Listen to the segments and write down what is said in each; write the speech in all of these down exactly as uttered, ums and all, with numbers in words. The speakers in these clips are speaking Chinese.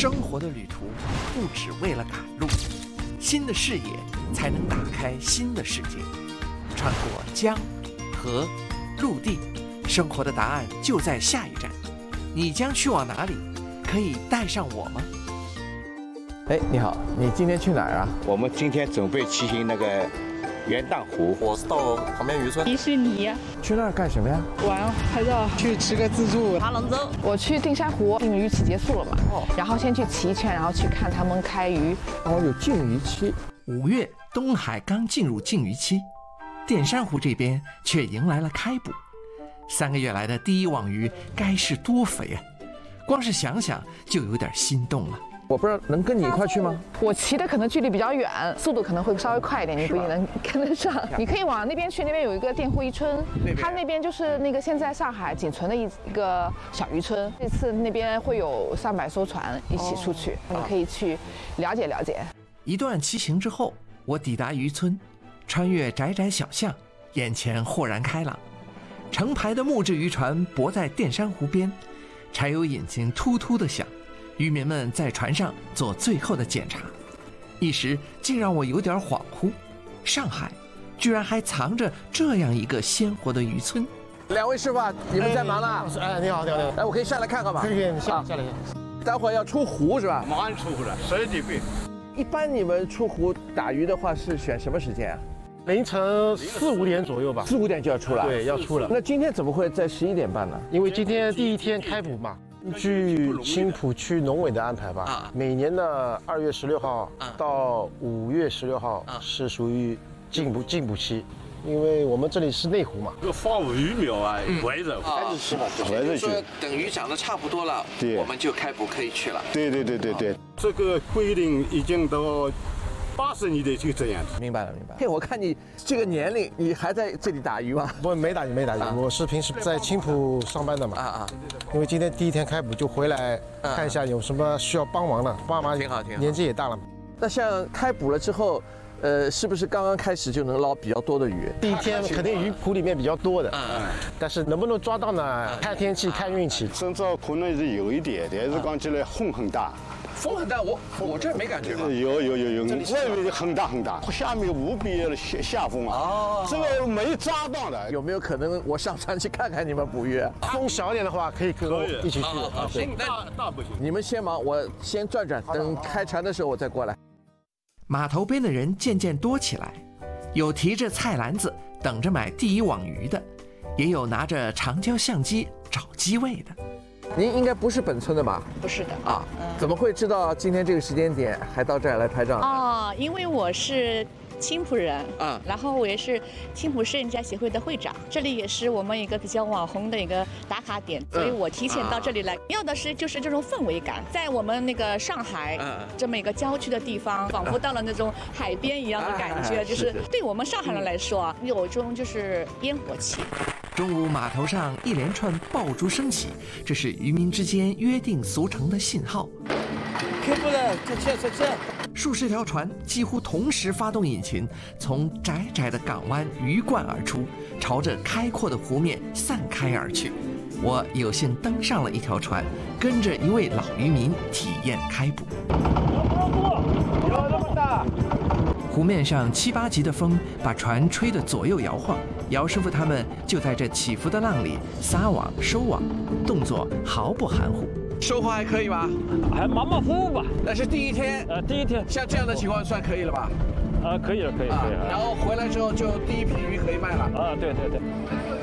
生活的旅途不只为了赶路，新的视野才能打开新的世界。穿过江、河、陆地，生活的答案就在下一站。你将去往哪里？可以带上我吗？ 哎，你好，你今天去哪儿啊？ 我们今天准备骑行那个元旦湖。 我是到旁边渔村。 迪士尼。 去那儿干什么呀？ 玩，拍照。 去吃个自助。 爬龙舟。 我去定山湖，禁渔期结束了嘛，哦，然后先去骑一圈，然后去看他们开渔。 哦，有禁渔期。 五月，东海刚进入禁渔期，淀山湖这边却迎来了开捕。三个月来的第一网鱼该是多肥啊！光是想想就有点心动了。 我不知道能跟你一块去吗？ 我骑的可能距离比较远，速度可能会稍微快一点，你不一定能跟得上。你可以往那边去，那边有一个佃户渔村，它那边就是那个现在上海仅存的一一个小渔村。这次那边会有上百艘船一起出去，你可以去了解了解。 一段骑行之后，我抵达渔村，穿越窄窄小巷，眼前豁然开朗。成排的木质渔船泊在淀山湖边，柴油引擎突突地响。渔民们在船上做最后的检查，一时竟让我有点恍惚。上海居然还藏着这样一个鲜活的渔村。 两位师傅，你们在忙呢？ 哎，你好，你好，你好。 哎，我可以下来看看吗？ 可以，可以，你下下来。 待会儿要出湖是吧？ 马上出湖了，十二点半。 一般你们出湖打鱼的话是选什么时间啊？ 凌晨四五点左右吧。 四五点就要出了？ 对，要出了。 那今天怎么会在十一点半呢？ 因为今天第一天开捕嘛。据青浦区农委的安排吧，啊、每年的二月十六号到五月十六号是属于禁捕禁捕期，因为我们这里是内湖嘛。 这个放鱼苗啊，围着开始吃嘛， 围着去。 等鱼长得差不多了， 对， 我们就开捕可以去了。 对对对对对，这个规定已经到八十年代就这样子。 明白了，明白了。嘿，我看你这个年龄，你还在这里打鱼吗？ 不，没打鱼，没打鱼。啊、我是平时在青浦上班的嘛。啊啊。因为今天第一天开捕，就回来看一下有什么需要帮忙的。爸妈挺好，挺好。 年纪也大了嘛。 那像开捕了之后，呃，是不是刚刚开始就能捞比较多的鱼？ 第一天肯定鱼湖里面比较多的。嗯。但是能不能抓到呢？看天气，看运气。 深圳可能是有一点，但是讲起来风很大。 风很大，我我这没感觉吧？ 有有有有，外面很大很大，下面无比下下风啊！哦，这个没抓到的， 有没有可能我上船去看看你们捕鱼？ 风小一点的话，可以跟我一起去。 啊，行，大大不行。 你们先忙，我先转转，等开船的时候我再过来。 码头边的人渐渐多起来，有提着菜篮子等着买第一网鱼的，也有拿着长焦相机找机位的。 您应该不是本村的吧？ 不是的啊，嗯、怎么会知道今天这个时间点还到这儿来拍照？ 哦，因为我是青浦人啊，然后我也是青浦摄影家协会的会长，这里也是我们一个比较网红的一个打卡点，所以我提前到这里来，要的是就是这种氛围感，在我们那个上海这么一个郊区的地方，仿佛到了那种海边一样的感觉，就是对我们上海人来说啊，有一种就是烟火气。 中午码头上一连串爆竹声起，这是渔民之间约定俗成的信号。 开捕了，再见再见。 数十条船几乎同时发动引擎，从窄窄的港湾鱼贯而出，朝着开阔的湖面散开而去。我有幸登上了一条船，跟着一位老渔民体验开捕。 有那么大？ 湖面上七八级的风把船吹得左右摇晃，姚师傅他们就在这起伏的浪里撒网收网，动作毫不含糊。 收获还可以吧？ 还马马虎虎吧。 那是第一天。 呃，第一天。 像这样的情况算可以了吧？ 啊，可以了，可以，可以。 然后回来之后就第一批鱼可以卖了。 啊，对对对。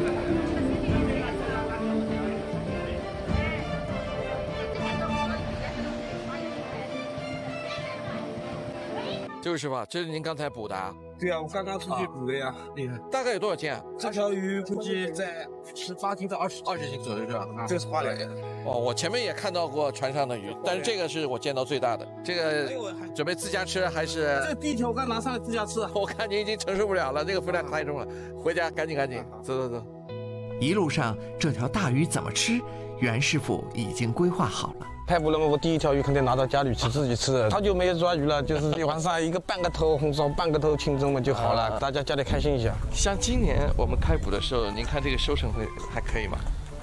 就是吧，这是您刚才捕的啊？ 对啊，我刚刚出去捕的呀，厉害。 大概有多少斤啊？ 这条鱼估计在十八斤到二十二十斤左右是吧？ 啊，这是花鲢。 哦，我前面也看到过船上的鱼，但是这个是我见到最大的。这个准备自家吃还是？ 这第一条我刚拿上来自家吃。 我看您已经承受不了了，这个分量太重了，回家赶紧赶紧，走走走。 一路上这条大鱼怎么吃，袁师傅已经规划好了。 开捕了嘛，我第一条鱼肯定拿到家里吃，自己吃的。好久没有抓鱼了，就是一晚上一个半个头红烧，半个头清蒸嘛就好了，大家家里开心一下。 像今年我们开捕的时候，您看这个收成会还可以吗？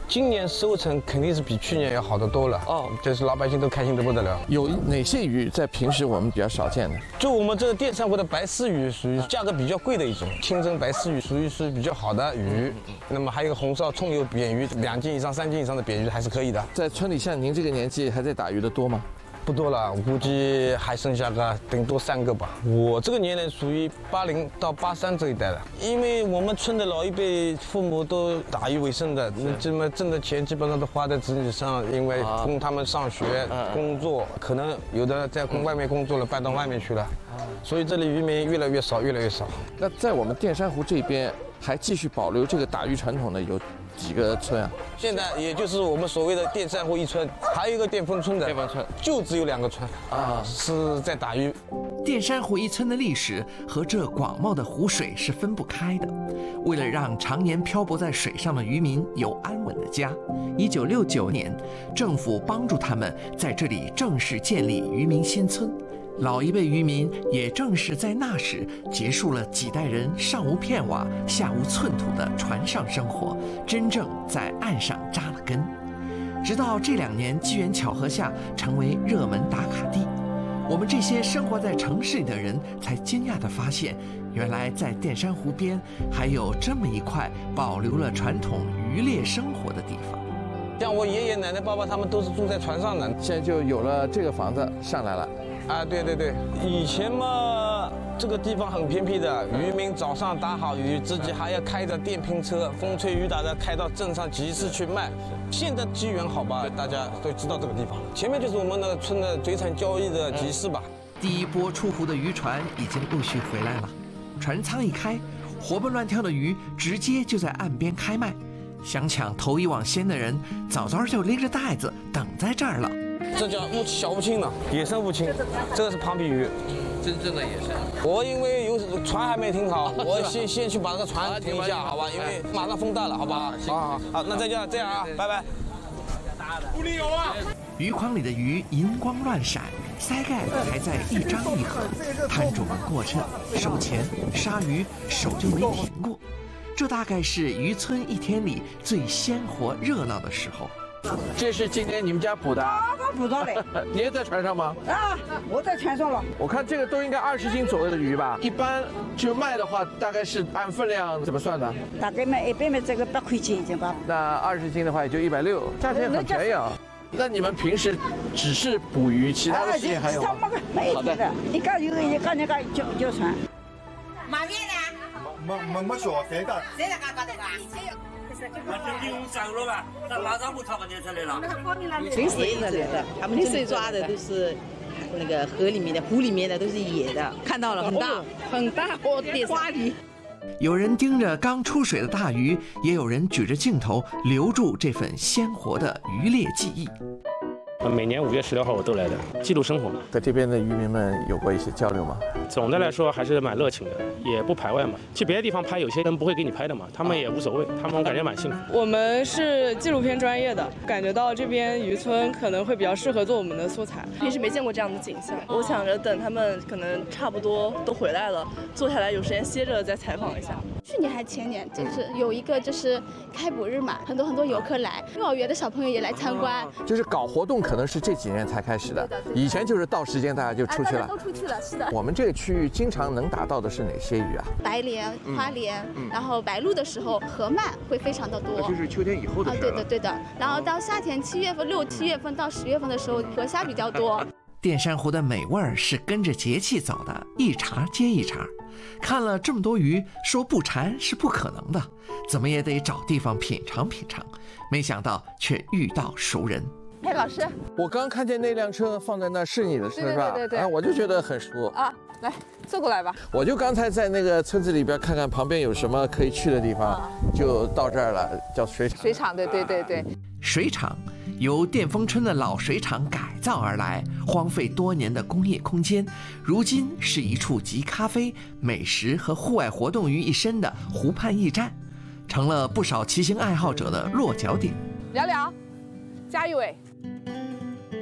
今年收成肯定是比去年要好得多了哦，就是老百姓都开心得不得了。 有哪些鱼在平时我们比较少见的？ 就我们这个淀山湖的白丝鱼，属于价格比较贵的一种，清蒸白丝鱼属于是比较好的鱼。那么还有一个红烧葱油扁鱼，两斤以上、三斤以上的扁鱼还是可以的。 在村里像您这个年纪还在打鱼的多吗？ 不多了，我估计还剩下个顶多三个吧。我这个年龄属于八零到八三这一代的，因为我们村的老一辈父母都打鱼为生的，那这么挣的钱基本上都花在子女上，因为供他们上学、工作，可能有的在工外面工作了，搬到外面去了，所以这里渔民越来越少，越来越少。 那在我们淀山湖这边还继续保留这个打鱼传统的有几个村啊？ 现在也就是我们所谓的淀山湖一村，还有一个淀丰村的， 淀丰村就只有两个村啊，是在打鱼。 淀山湖一村的历史和这广袤的湖水是分不开的。为了让常年漂泊在水上的渔民有安稳的家，一九六九年，政府帮助他们在这里正式建立渔民新村。老一辈渔民也正是在那时结束了几代人上无片瓦下无寸土的船上生活，真正在岸上扎了根。直到这两年机缘巧合下成为热门打卡地，我们这些生活在城市里的人才惊讶地发现，原来在淀山湖边还有这么一块保留了传统渔猎生活的地方。 像我爷爷奶奶爸爸他们都是住在船上的， 现在就有了这个房子上来了。 啊，对对对，以前嘛，这个地方很偏僻的，渔民早上打好鱼，自己还要开着电瓶车，风吹雨打的开到镇上集市去卖。现在机缘好吧，大家都知道这个地方，前面就是我们那个村的水产交易的集市吧。 第一波出湖的渔船已经陆续回来了，船舱一开，活蹦乱跳的鱼直接就在岸边开卖。想抢头一网先的人，早早就拎着袋子等在这儿了。 这叫乌小乌青呢，野生乌青，这个是庞皮鱼， 真正的野生。 我因为有船还没停好，我先先去把这个船停一下，好吧？因为马上风大了，好吧？好，好，那再见，这样啊，拜拜。 不里有啊！ 鱼筐里的鱼银光乱闪，鳃盖还在一张一合，摊主们过秤、收钱、杀鱼，手就没停过。这大概是渔村一天里最鲜活热闹的时候。 这是今天你们家捕的？ 啊，我捕到的。 你也在船上吗？ 啊，我在船上了。 我看这个都应该二十斤左右的鱼吧？一般就卖的话，大概是按分量怎么算的？ 大概卖一般卖这个八块钱一斤吧。 那二十斤的话也就一百六，价钱很便宜啊。那你们平时只是捕鱼，其他的事情还有吗？ 没有的，一家有一家那个叫叫船。 买面呢？ 没没没小谁的？ 谁在干干的啊？ 那这用走了吧？那马上不他们就出来了。 全是野的，他们这里抓的都是那个河里面的、湖里面的，都是野的。看到了，很大，很大，哦，点花鱼。 有人盯着刚出水的大鱼，也有人举着镜头留住这份鲜活的渔猎记忆。 每年五月十六号我都来的，记录生活。 在这边的渔民们有过一些交流吗？ 总的来说还是蛮热情的，也不排外嘛。去别的地方拍，有些人不会给你拍的嘛，他们也无所谓，他们我感觉蛮幸福。 我们是纪录片专业的，感觉到这边渔村可能会比较适合做我们的素材。 平时没见过这样的景象，我想着等他们可能差不多都回来了，坐下来有时间歇着再采访一下。 去年还前年，就是有一个就是开捕日嘛，很多很多游客来，幼儿园的小朋友也来参观。 就是搞活动可能是这几年才开始的，以前就是到时间大家就出去了， 都出去了，是的。 我们这个区域经常能打到的是哪些鱼啊？ 白鲢、花鲢，然后白鹭的时候，河鳗会非常的多。 就是秋天以后的事。 啊，对的对的。然后到夏天七月份、六七月份到十月份的时候，河虾比较多。 淀山湖的美味儿是跟着节气走的，一茬接一茬。看了这么多鱼，说不馋是不可能的，怎么也得找地方品尝品尝。没想到却遇到熟人。 哎，老师， 我刚看见那辆车放在那是你的车是吧？ 对对对对， 啊，我就觉得很熟啊。来，坐过来吧。 我就刚才在那个村子里边看看旁边有什么可以去的地方，啊、就到这儿了，叫水厂。 水厂，对对对对。 水厂由淀丰村的老水厂改造而来，荒废多年的工业空间，如今是一处集咖啡、美食和户外活动于一身的湖畔驿站，成了不少骑行爱好者的落脚点。 聊聊，加一位。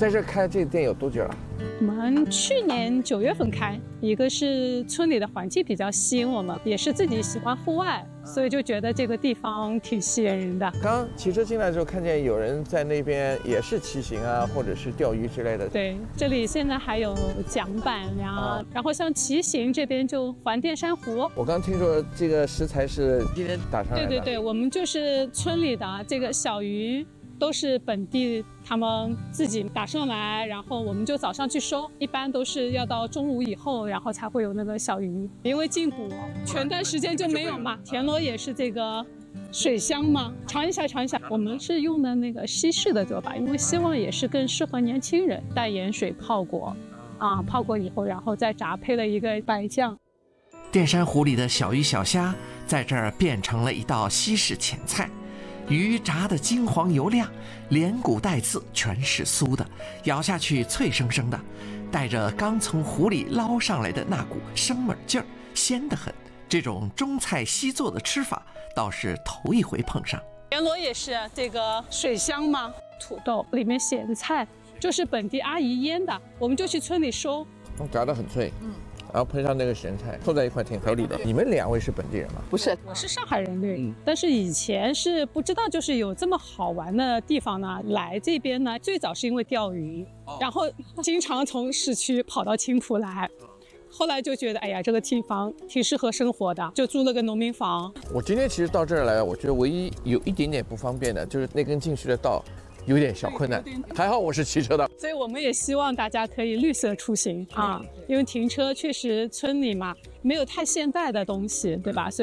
在这开这个店有多久了？ 我们去年九月份开，一个是村里的环境比较吸引我们，也是自己喜欢户外，所以就觉得这个地方挺吸引人的。 刚刚骑车进来的时候，看见有人在那边也是骑行啊，或者是钓鱼之类的。 对，这里现在还有桨板呀，啊、然后像骑行这边就环电珊瑚。 我刚听说这个食材是今天打上来的。 对对对，我们就是村里的这个小鱼。都是本地他们自己打上来，然后我们就早上去收，一般都是要到中午以后，然后才会有那个小鱼。因为进补全段时间就没有嘛。田螺也是这个水乡嘛，尝一下尝一下。我们是用的那个西式的做法，因为希望也是更适合年轻人，淡盐水泡过，啊，泡过以后，然后再炸，配了一个白酱。 电珊瑚里的小鱼小虾在这儿变成了一道西式前菜。鱼炸得金黄油亮，连骨带刺全是酥的，咬下去脆生生的，带着刚从湖里捞上来的那股生猛劲儿，鲜得很。这种中菜西做的吃法倒是头一回碰上。 田螺也是这个水乡嘛，土豆里面写的菜就是本地阿姨腌的，我们就去村里收。 炸得很脆，嗯。然后配上那个咸菜，凑在一块挺合理的。你们两位是本地人吗？ 不是，我是上海人，对。嗯、但是以前是不知道，就是有这么好玩的地方呢。来这边呢，最早是因为钓鱼，哦、然后经常从市区跑到青浦来。后来就觉得，哎呀，这个地方挺适合生活的，就租了个农民房。 我今天其实到这儿来，我觉得唯一有一点点不方便的，就是那根进去的道。有点小困难，还好我是骑车的， 所以我们也希望大家可以绿色出行啊，因为停车确实村里嘛没有太现代的东西，对吧？所以